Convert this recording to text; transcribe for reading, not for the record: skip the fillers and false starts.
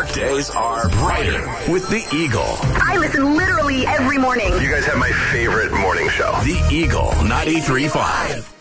days are brighter with the Eagle. I listen literally every morning. You guys have my favorite morning show. The Eagle 93.5.